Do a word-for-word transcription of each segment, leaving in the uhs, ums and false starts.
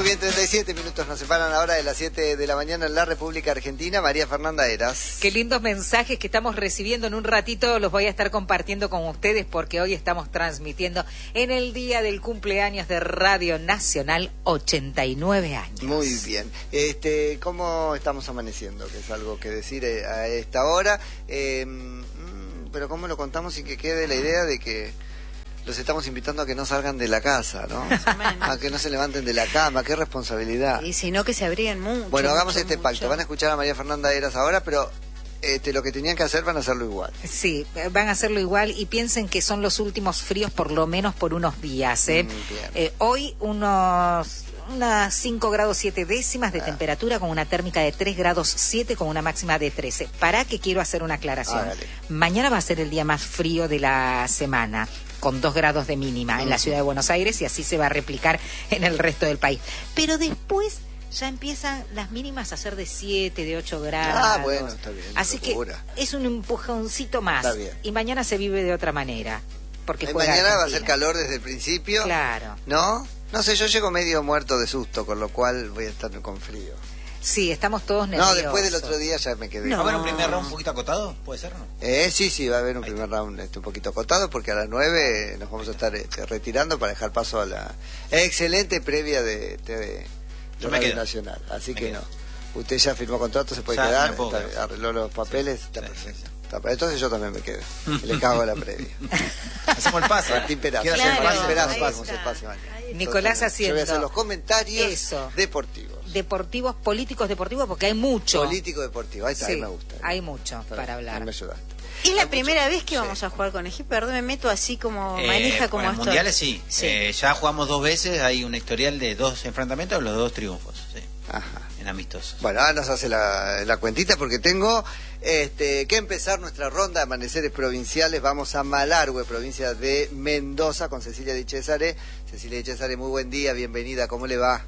bien, treinta y siete minutos nos separan ahora de las siete de la mañana en la República Argentina. María Fernanda Heras. Qué lindos mensajes que estamos recibiendo. En un ratito los voy a estar compartiendo con ustedes porque hoy estamos transmitiendo en el día del cumpleaños de Radio Nacional, ochenta y nueve años. Muy bien. Este, ¿cómo estamos amaneciendo? Que es algo que decir a esta hora. Eh, pero ¿cómo lo contamos sin que quede la idea de que los estamos invitando a que no salgan de la casa, ¿no? A que no se levanten de la cama, qué responsabilidad. Y si no, que se abriguen mucho. Bueno, hagamos mucho, este mucho. pacto. Van a escuchar a María Fernanda Heras ahora, pero este, lo que tenían que hacer van a hacerlo igual. Sí, van a hacerlo igual y piensen que son los últimos fríos por lo menos por unos días. ¿eh? Mm, eh, hoy unos... unas cinco grados siete décimas de ah. temperatura con una térmica de tres grados siete con una máxima de trece. ¿Para qué quiero hacer una aclaración? Hágale. Mañana va a ser el día más frío de la semana, con dos grados de mínima uh-huh. en la ciudad de Buenos Aires, y así se va a replicar en el resto del país. Pero después ya empiezan las mínimas a ser de siete, de ocho grados. Ah, bueno, está bien. Así que es un empujoncito más. Está bien. Y mañana se vive de otra manera. Porque eh, juega mañana Argentina. va a ser calor desde el principio. Claro. ¿No? No sé, yo llego medio muerto de susto, con lo cual voy a estar con frío. Sí, estamos todos nerviosos. No, después del otro día ya me quedé. No. ¿Va a haber un primer round un poquito acotado? ¿Puede ser, no? Eh, sí, sí, va a haber un Ahí primer está. round este, un poquito acotado, porque a las nueve nos vamos a estar este, retirando para dejar paso a la excelente previa de T V de Radio Nacional. Así me que quedo. no. Usted ya firmó contrato, se puede ya, quedar, está, arregló los papeles, está sí, perfecto. Sí. Entonces yo también me quedo. Le cago a la previa. Hacemos el paso. Martín Perazo. Claro, Martín Perazo, ahí vamos está. el pase mañana. Nicolás haciendo. Yo voy a hacer los comentarios Eso. deportivos. Deportivos, políticos deportivos, porque hay mucho. Político deportivo, ahí está, sí, ahí me gusta. Hay mucho está para bien, hablar. Me ayudaste. Es la hay primera mucho. vez que vamos sí. a jugar con Egipto. Perdón, me meto así como eh, manija como en esto. mundiales sí. sí. Eh, ya jugamos dos veces, hay un historial de dos enfrentamientos, los dos triunfos. Sí. Ajá. En amistosos. Bueno, ahora nos hace la, la cuentita porque tengo este, que empezar nuestra ronda de amaneceres provinciales. Vamos a Malargüe, provincia de Mendoza, con Cecilia Di Cesare. Cecilia Di Cesare, muy buen día, bienvenida, ¿cómo le va?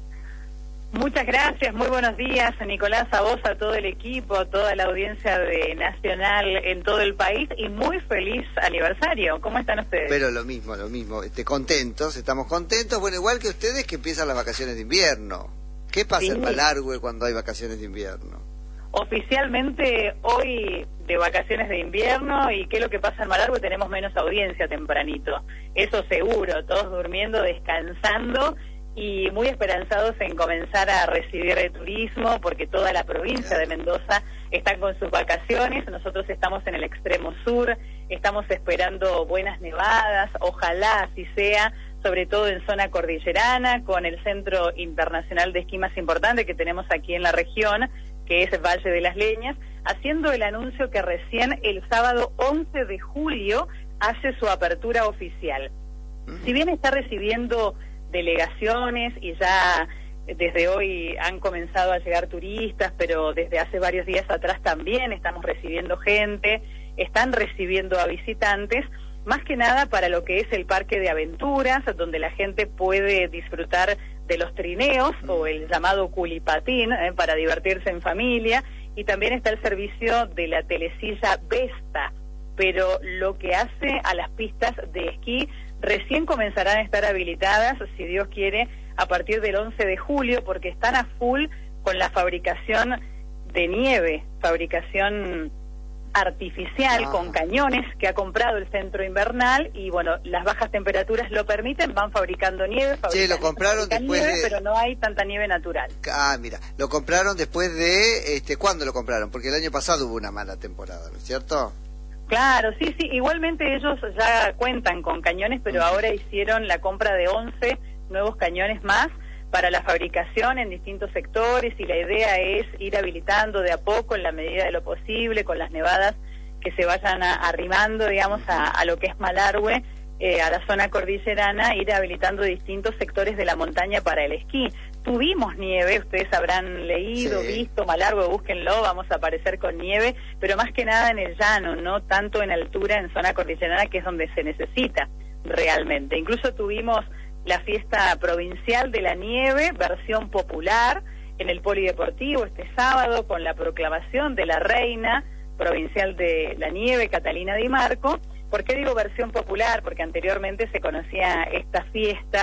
Muchas gracias, muy buenos días, Nicolás, a vos, a todo el equipo, a toda la audiencia de Nacional en todo el país, y muy feliz aniversario. ¿Cómo están ustedes? Pero lo mismo, lo mismo, este, contentos, estamos contentos, bueno, igual que ustedes que empiezan las vacaciones de invierno. ¿Qué pasa sí. en Malargüe cuando hay vacaciones de invierno? Oficialmente hoy de vacaciones de invierno, y ¿qué es lo que pasa en Malargüe? Tenemos menos audiencia tempranito, eso seguro, todos durmiendo, descansando y muy esperanzados en comenzar a recibir el turismo, porque toda la provincia de Mendoza está con sus vacaciones. Nosotros estamos en el extremo sur, estamos esperando buenas nevadas, ojalá así sea, sobre todo en zona cordillerana, con el Centro Internacional de Esquí más importante que tenemos aquí en la región, que es el Valle de las Leñas, haciendo el anuncio que recién el sábado once de julio hace su apertura oficial. Si bien está recibiendo delegaciones y ya desde hoy han comenzado a llegar turistas, pero desde hace varios días atrás también estamos recibiendo gente, están recibiendo a visitantes, más que nada para lo que es el parque de aventuras, donde la gente puede disfrutar de los trineos o el llamado culipatín eh, para divertirse en familia, y también está el servicio de la telesilla Vesta, pero lo que hace a las pistas de esquí recién comenzarán a estar habilitadas, si Dios quiere, a partir del once de julio, porque están a full con la fabricación de nieve, fabricación artificial ah. con cañones que ha comprado el centro invernal, y bueno, las bajas temperaturas lo permiten, van fabricando nieve, sí, lo compraron después nieve, de... pero no hay tanta nieve natural. Ah, mira, lo compraron después de, este, ¿cuándo lo compraron? Porque el año pasado hubo una mala temporada, ¿no es cierto? Claro, sí, sí, igualmente ellos ya cuentan con cañones, pero ahora hicieron la compra de once nuevos cañones más para la fabricación en distintos sectores, y la idea es ir habilitando de a poco en la medida de lo posible, con las nevadas que se vayan a, arrimando, digamos, a, a lo que es Malargüe, eh, a la zona cordillerana, ir habilitando distintos sectores de la montaña para el esquí. Tuvimos nieve, ustedes habrán leído, sí. visto, Malargüe, búsquenlo, vamos a aparecer con nieve, pero más que nada en el llano, no tanto en altura, en zona cordillerana, que es donde se necesita realmente. Incluso tuvimos la fiesta provincial de la nieve, versión popular, en el Polideportivo este sábado, con la proclamación de la reina provincial de la nieve, Catalina Di Marco. ¿Por qué digo versión popular? Porque anteriormente se conocía esta fiesta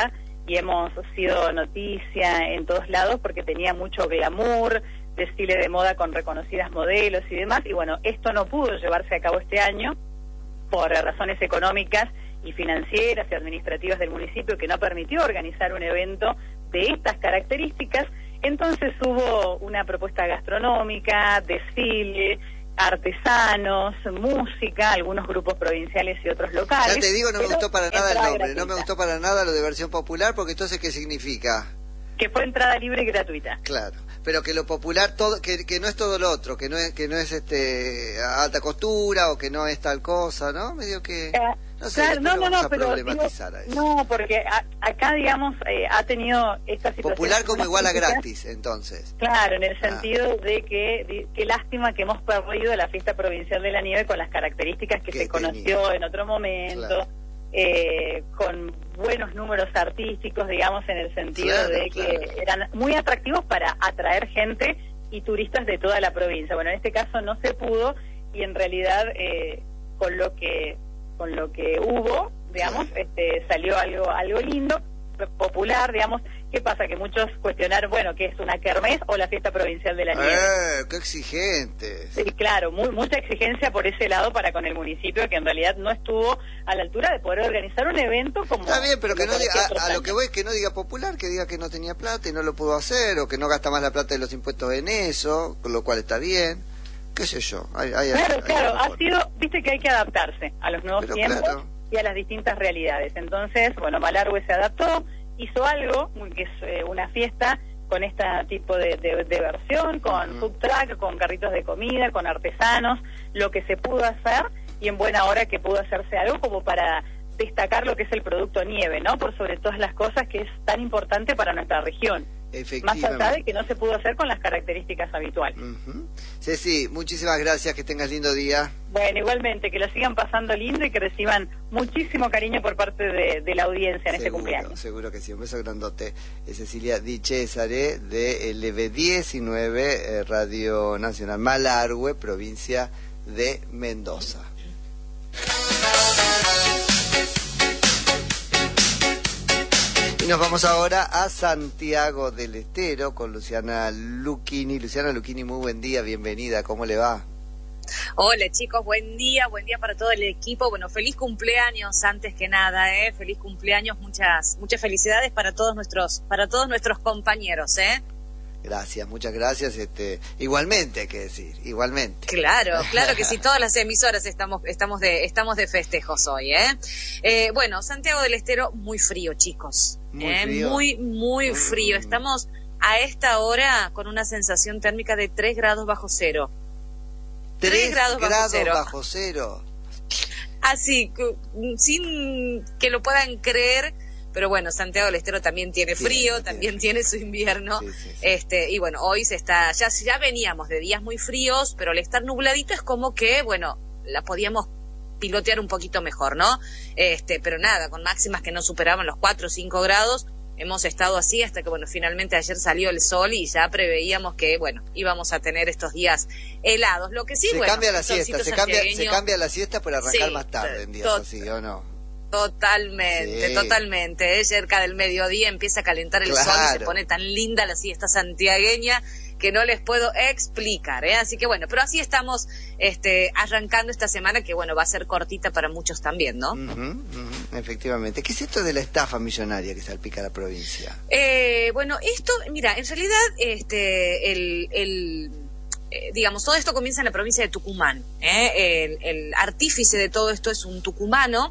y hemos sido noticia en todos lados porque tenía mucho glamour, desfile de moda con reconocidas modelos y demás, y bueno, esto no pudo llevarse a cabo este año por razones económicas y financieras y administrativas del municipio, que no permitió organizar un evento de estas características. Entonces hubo una propuesta gastronómica, desfile, artesanos, música, algunos grupos provinciales y otros locales. Ya te digo, no me gustó para nada el nombre, gratuita. no me gustó para nada lo de versión popular, porque entonces, ¿qué significa? Que fue entrada libre y gratuita. Claro, pero que lo popular, todo, que, que no es todo lo otro, que no es que no es este alta costura o que no es tal cosa, ¿no? Medio que... Eh, no sé, claro, no, no, vamos no, a pero problematizar digo, a eso. no, porque a, acá, digamos, eh, ha tenido esta situación... Popular como igual a políticas, gratis, entonces. Claro, en el Ah. sentido de que, de, qué lástima que hemos perdido la fiesta provincial de la nieve con las características que, Que se tenía. conoció en otro momento, Claro. eh, con buenos números artísticos, digamos, en el sentido Claro, de claro. que eran muy atractivos para atraer gente y turistas de toda la provincia. Bueno, en este caso no se pudo, y en realidad eh, con lo que con lo que hubo, digamos, este, salió algo algo lindo, popular, digamos. ¿Qué pasa? Que muchos cuestionaron, bueno, ¿qué es una kermés o la fiesta provincial de la nieve? ¡Eh, qué exigentes! Sí, claro, muy, mucha exigencia por ese lado para con el municipio, que en realidad no estuvo a la altura de poder organizar un evento como... Está bien, pero que como no diga, cualquier otro a, a lo año. que voy es que no diga popular, que diga que no tenía plata y no lo pudo hacer, o que no gasta más la plata de los impuestos en eso, con lo cual está bien, qué sé yo. Hay, hay, Claro, hay claro, alguna ha forma. sido, viste que hay que adaptarse a los nuevos Pero tiempos claro. y a las distintas realidades. Entonces, bueno, Malargüe se adaptó, hizo algo, que es eh, una fiesta con este tipo de, de, de versión, con Ujú. food truck, con carritos de comida, con artesanos, lo que se pudo hacer, y en buena hora que pudo hacerse algo como para destacar lo que es el producto nieve, ¿no? Por sobre todas las cosas, que es tan importante para nuestra región. Más allá de que no se pudo hacer con las características habituales. Uh-huh. Ceci, muchísimas gracias, que tengas lindo día. Bueno, igualmente, que lo sigan pasando lindo y que reciban muchísimo cariño por parte de, de la audiencia en este Seguro, cumpleaños. seguro que sí, un beso grandote. Es Cecilia Di Cesare de L V diecinueve, eh, Radio Nacional Malargüe, provincia de Mendoza. Y nos vamos ahora a Santiago del Estero con Luciana Lucchini. Luciana Lucchini, muy buen día, bienvenida, ¿cómo le va? Hola chicos, buen día, buen día para todo el equipo. Bueno, feliz cumpleaños antes que nada, eh, feliz cumpleaños, muchas muchas felicidades para todos nuestros para todos nuestros compañeros, eh. Gracias, muchas gracias. Este, igualmente hay que decir, igualmente. Claro, claro que sí, todas las emisoras estamos estamos de estamos de festejos hoy, eh. eh bueno, Santiago del Estero muy frío, chicos, Muy eh, frío. muy muy frío. Mm. Estamos a esta hora con una sensación térmica de tres grados bajo cero. Tres grados bajo grados cero. bajo cero. Así, sin que lo puedan creer, pero bueno, Santiago del Estero también tiene frío, Tiene, también tiene. tiene su invierno, Sí, sí, sí. este y bueno, hoy se está, ya ya veníamos de días muy fríos, pero al estar nubladito es como que, bueno, la podíamos pilotear un poquito mejor, ¿no? Este, pero nada, con máximas que no superaban los cuatro o cinco grados, hemos estado así hasta que, bueno, finalmente ayer salió el sol y ya preveíamos que, bueno, íbamos a tener estos días helados. Lo que sí, se bueno, cambia la el siesta, solcito se cambia, se santiagueño- cambia la siesta para arrancar Sí, más tarde en días tot- así, ¿o no? Totalmente, Sí. totalmente. ¿eh? Cerca del mediodía empieza a calentar el sol y Claro. se pone tan linda la siesta santiagueña que no les puedo explicar, ¿eh? Así que bueno, pero así estamos este, arrancando esta semana que bueno, va a ser cortita para muchos también, ¿no? Ujú, ujú, efectivamente. ¿Qué es esto de la estafa millonaria que salpica la provincia? Eh, bueno, esto, mira, en realidad, este, el, el eh, digamos, todo esto comienza en la provincia de Tucumán. ¿eh? El, el artífice de todo esto es un tucumano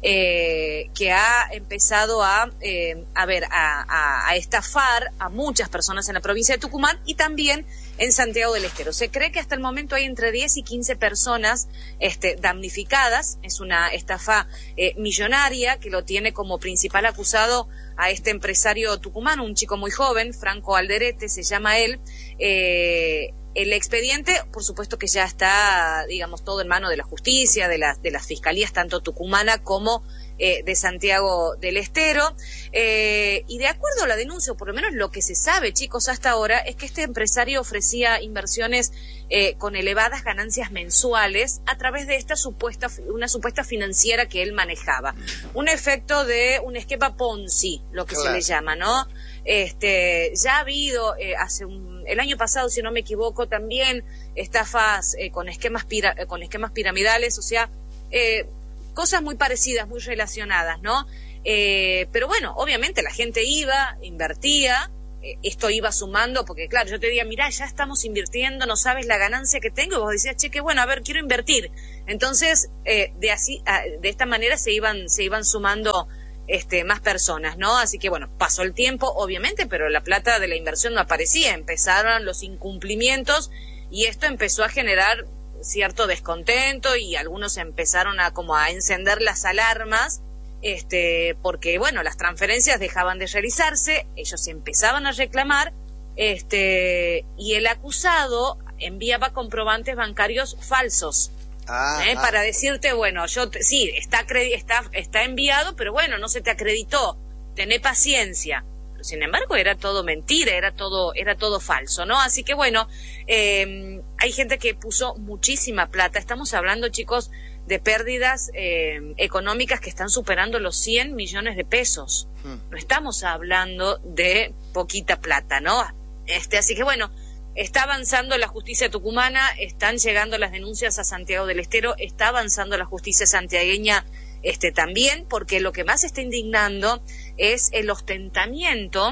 eh, que ha empezado a, eh, a ver, a, a, a estafar a muchas personas en la provincia de Tucumán y también en Santiago del Estero. Se cree que hasta el momento hay entre diez y quince personas este, damnificadas. Es una estafa eh, millonaria que lo tiene como principal acusado a este empresario tucumano, un chico muy joven, Franco Alderete se llama él. Eh, el expediente, por supuesto que ya está, digamos, todo en mano de la justicia, de las, de las fiscalías, tanto tucumana como eh, de Santiago del Estero. Eh, y de acuerdo a la denuncia, o por lo menos lo que se sabe, chicos, hasta ahora, es que este empresario ofrecía inversiones eh, con elevadas ganancias mensuales a través de esta supuesta, una supuesta financiera que él manejaba. Un efecto de un esquema Ponzi, lo que claro. se le llama, ¿no? Este, ya ha habido eh, hace un, el año pasado, si no me equivoco, también estafas eh, con esquemas pira, con esquemas piramidales, o sea, eh, cosas muy parecidas, muy relacionadas, ¿no? Eh, pero bueno, obviamente la gente iba, invertía, eh, esto iba sumando, porque claro, yo te diría, mirá, ya estamos invirtiendo, no sabes la ganancia que tengo, y vos decías, che, qué bueno, a ver, quiero invertir. Entonces, eh, de así, de esta manera se iban, se iban sumando Este, más personas, ¿no? Así que bueno, pasó el tiempo, obviamente, pero la plata de la inversión no aparecía, empezaron los incumplimientos y esto empezó a generar cierto descontento y algunos empezaron a como a encender las alarmas, este, porque bueno, las transferencias dejaban de realizarse, ellos empezaban a reclamar, este, y el acusado enviaba comprobantes bancarios falsos. Ah, ¿Eh? ah. Para decirte, bueno, yo te, sí, está, está está enviado, pero bueno, no se te acreditó, tené paciencia. Pero sin embargo era todo mentira, era todo era todo falso, ¿no? Así que bueno, eh, hay gente que puso muchísima plata. Estamos hablando, chicos, de pérdidas eh, económicas que están superando los cien millones de pesos. Hmm. No estamos hablando de poquita plata, ¿no? Este, así que bueno, está avanzando la justicia tucumana, están llegando las denuncias a Santiago del Estero, está avanzando la justicia santiagueña este, también, porque lo que más está indignando es el ostentamiento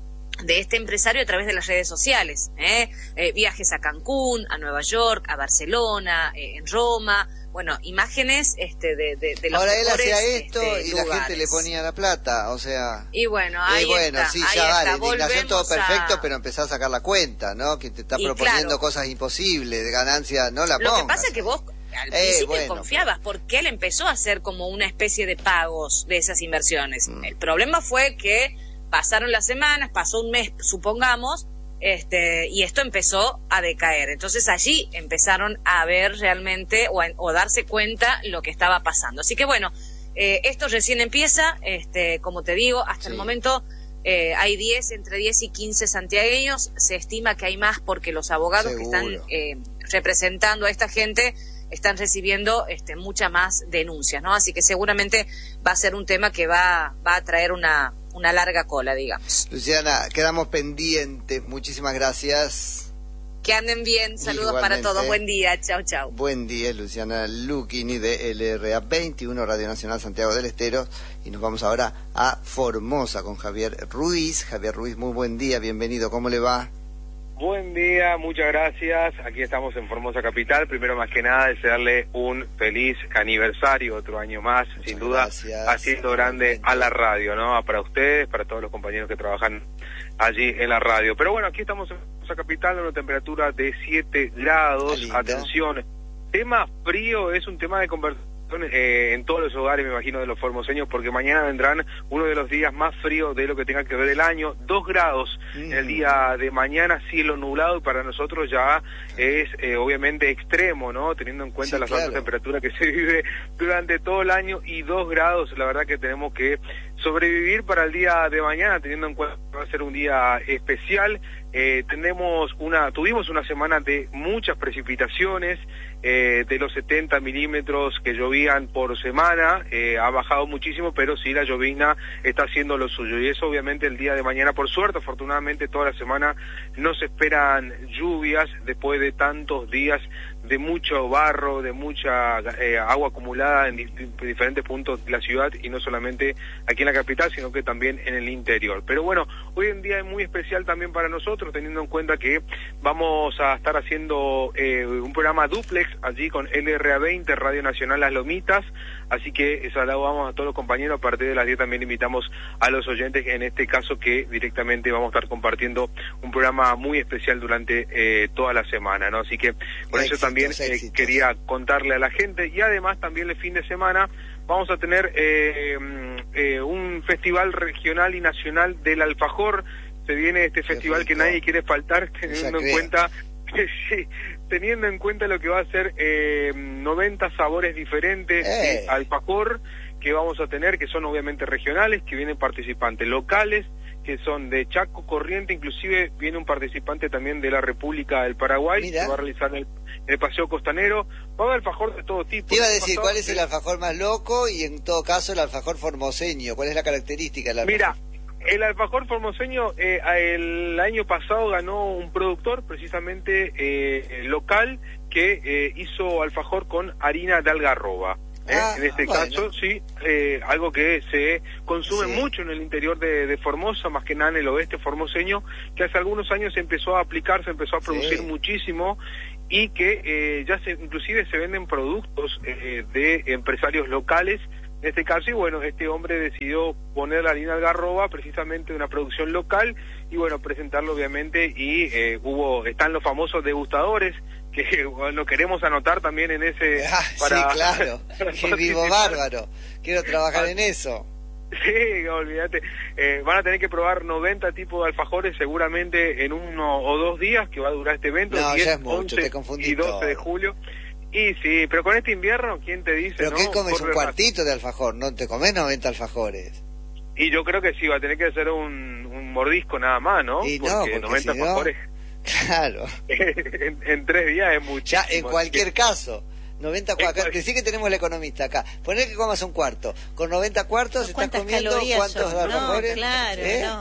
de este empresario a través de las redes sociales, ¿eh? Eh, viajes a Cancún, a Nueva York, a Barcelona, eh, en Roma, bueno, imágenes este, de, de, de los Ahora mejores, él hacía esto este, y lugares. La gente le ponía la plata, o sea... Y bueno, ahí y bueno, está, sí, ahí ya está. vale, indignación todo perfecto, a... pero empezás a sacar la cuenta, ¿no? Que te está y proponiendo claro, cosas imposibles, de ganancia, no la lo pongas. Lo que pasa es que vos al eh, principio bueno, confiabas, porque él empezó a hacer como una especie de pagos de esas inversiones. Mm. El problema fue que pasaron las semanas, pasó un mes, supongamos, este, y esto empezó a decaer. Entonces allí empezaron a ver realmente o, a, o darse cuenta lo que estaba pasando. Así que bueno, eh, esto recién empieza, este, como te digo, hasta sí. el momento eh, hay diez, entre diez y quince santiagueños, se estima que hay más porque los abogados Seguro. que están eh, representando a esta gente están recibiendo este, muchas más denuncias, ¿no? Así que seguramente va a ser un tema que va, va a traer una, una larga cola, digamos. Luciana, quedamos pendientes, muchísimas gracias. Que anden bien, saludos Igualmente. para todos, buen día, chao, chao. Buen día, Luciana Lucchini de L R A veintiuno, Radio Nacional Santiago del Estero, y nos vamos ahora a Formosa con Javier Ruiz. Javier Ruiz, muy buen día, bienvenido, ¿cómo le va? Buen día, muchas gracias. Aquí estamos en Formosa Capital. Primero, más que nada, desearle un feliz aniversario, otro año más, muchas sin duda, gracias. haciendo grande a la radio, ¿no? Para ustedes, para todos los compañeros que trabajan allí en la radio. Pero bueno, aquí estamos en Formosa Capital, una temperatura de siete grados. Atención, tema frío es un tema de conversación Eh, en todos los hogares, me imagino, de los formoseños, porque mañana vendrán uno de los días más fríos de lo que tenga que ver el año, dos grados mm. el día de mañana, cielo nublado, y para nosotros ya es eh, obviamente extremo, ¿no? Teniendo en cuenta sí, las claro. altas temperaturas que se vive durante todo el año, y dos grados, la verdad que tenemos que sobrevivir para el día de mañana, teniendo en cuenta que va a ser un día especial. Eh, tenemos una, tuvimos una semana de muchas precipitaciones, eh, de los setenta milímetros que llovían por semana, eh, ha bajado muchísimo, pero sí la llovizna está haciendo lo suyo, y eso obviamente el día de mañana, por suerte, afortunadamente toda la semana no se esperan lluvias después de tantos días de mucho barro, de mucha eh, agua acumulada en di diferentes puntos de la ciudad, y no solamente aquí en la capital, sino que también en el interior. Pero bueno, hoy en día es muy especial también para nosotros, teniendo en cuenta que vamos a estar haciendo eh, un programa duplex allí con L R A veinte, Radio Nacional Las Lomitas, así que saludamos a todos los compañeros. A partir de las diez también invitamos a los oyentes, en este caso que directamente vamos a estar compartiendo un programa muy especial durante eh, toda la semana, ¿no? Así que por eso también También eh, quería contarle a la gente, y además también el fin de semana vamos a tener eh, eh, un festival regional y nacional del alfajor. Se viene este Qué festival rico. que nadie quiere faltar, teniendo en cuenta que sí, teniendo en cuenta lo que va a ser eh, noventa sabores diferentes eh. de alfajor, que vamos a tener, que son obviamente regionales, que vienen participantes locales, que son de Chaco, Corrientes, inclusive viene un participante también de la República del Paraguay, Mira. que va a realizar el, el paseo costanero. Va a haber alfajor de todo tipo. Te iba a decir, ¿cuál es el alfajor más loco? Y en todo caso el alfajor formoseño, ¿cuál es la característica del alfajor? Mira, el alfajor formoseño eh, el año pasado ganó un productor precisamente eh, local que eh, hizo alfajor con harina de algarroba. ¿Eh? Ah, en este bueno. caso, sí, eh, algo que se consume sí. mucho en el interior de, de Formosa, más que nada en el oeste formoseño, que hace algunos años se empezó a aplicar, se empezó a producir sí. muchísimo, y que eh, ya se, inclusive se venden productos eh, de empresarios locales, en este caso, y bueno, este hombre decidió poner la harina algarroba, precisamente de una producción local, y bueno, presentarlo obviamente, y eh, hubo, están los famosos degustadores, que bueno, queremos anotar también en ese... Ah, para, sí, claro, que vivo bárbaro, quiero trabajar en eso. Sí, olvídate, eh, van a tener que probar noventa tipos de alfajores seguramente en uno o dos días que va a durar este evento, no, diez, ya es mucho, once te confundí y doce todo. de julio. Y sí, pero con este invierno, ¿quién te dice? ¿Pero no? qué comes? Corre un cuartito más. de alfajor, no te comes noventa alfajores. Y yo creo que sí, va a tener que hacer un, un mordisco nada más, ¿no? Y porque, no, porque noventa si alfajores... No... Claro. en, en tres días es muchísimo. Ya, en cualquier caso, noventa cuartos. Decí que tenemos el economista acá. Poner que comas un cuarto. Con noventa cuartos estás comiendo cuántos alfajores. No, claro, ¿Eh? no.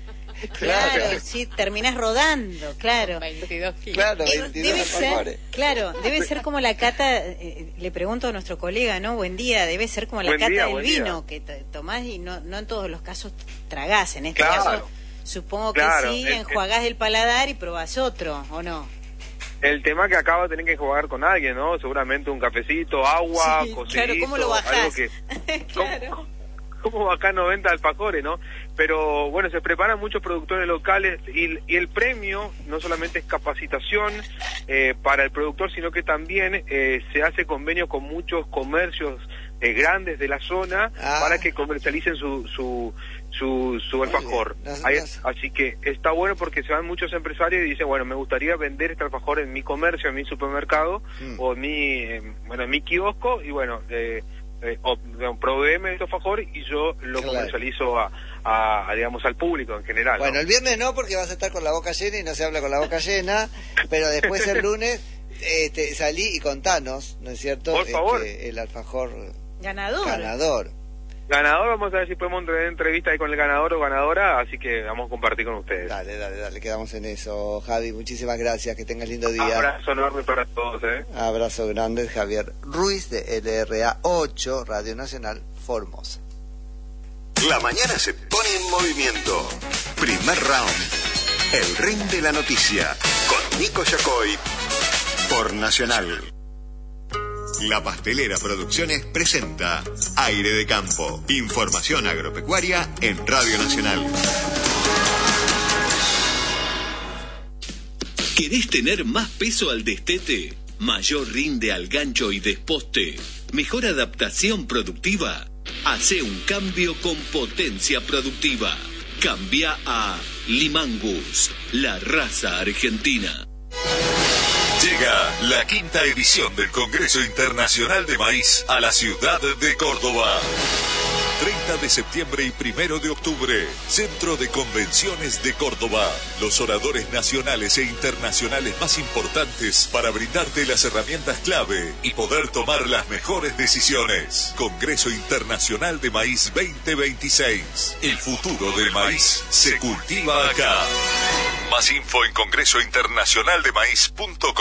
Claro, claro, sí, terminás rodando, claro. veintidós kilos. Claro, eh, veintidós debe alfajores. ser, claro, debe ser como la cata, eh, le pregunto a nuestro colega, ¿no? Buen día, debe ser como la buen cata día, del vino, día. que tomás y no, no en todos los casos tragás, en este claro. caso supongo que claro, sí, el, enjuagás el paladar y probás otro, ¿o no? El tema que acaba de tener que jugar con alguien, ¿no? Seguramente un cafecito, agua, sí, cocidito, claro, ¿cómo lo bajás? Algo que, claro. ¿Cómo, cómo bajás noventa alfajores, no? Pero bueno, se preparan muchos productores locales y, y el premio no solamente es capacitación eh, para el productor, sino que también eh, se hace convenio con muchos comercios eh, grandes de la zona ah. para que comercialicen su... su su, su alfajor. Ahí, así que está bueno porque se van muchos empresarios y dicen, bueno, me gustaría vender este alfajor en mi comercio, en mi supermercado mm. o en mi, eh, bueno, en mi kiosco y bueno, eh, eh, o, proveeme este alfajor y yo lo claro. comercializo a, a, a, digamos, al público en general. Bueno, ¿no? el viernes no porque vas a estar con la boca llena y no se habla con la boca llena, pero después el lunes este, salí y contanos, ¿no es cierto? Por favor. Este, el alfajor ganador. ganador. Ganador, vamos a ver si podemos tener entrevista ahí con el ganador o ganadora, así que vamos a compartir con ustedes. Dale, dale, dale, quedamos en eso, Javi, muchísimas gracias, que tengas lindo día. Abrazo enorme para todos, ¿eh? Abrazo grande, Javier Ruiz de L R A ocho, Radio Nacional Formosa. La mañana se pone en movimiento. Primer round, el ring de la noticia, con Nico Yacoy, por Nacional. La Pastelera Producciones presenta Aire de Campo. Información agropecuaria en Radio Nacional. ¿Querés tener más peso al destete? ¿Mayor rinde al gancho y desposte? ¿Mejor adaptación productiva? Hacé un cambio con potencia productiva. Cambia a Limangus, la raza argentina. Llega la quinta edición del Congreso Internacional de Maíz a la ciudad de Córdoba. treinta de septiembre y primero de octubre, Centro de Convenciones de Córdoba. Los oradores nacionales e internacionales más importantes para brindarte las herramientas clave y poder tomar las mejores decisiones. Congreso Internacional de Maíz veinte veintiséis. El futuro del maíz se cultiva acá. Más info en congreso internacional de maíz punto com.